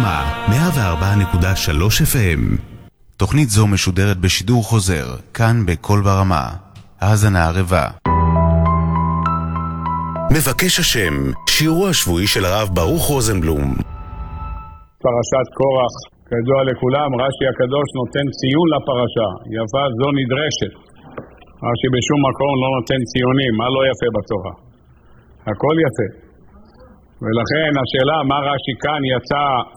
ברמה 104.3 FM. תוכנית זו משודרת בשידור חוזר, כאן בכל ברמה. האזנה ערבה. מבקש השם, שיעורו השבועי של הרב ברוך רוזנבלום. פרשת קורח, כידוע לכולם, רש"י הקדוש נותן ציון לפרשה. יפה זו נדרשת. רש"י בשום מקום לא נותן ציונים. מה לא יפה בתורה? הכל יפה. ולכן השאלה מה רש"י כאן יצא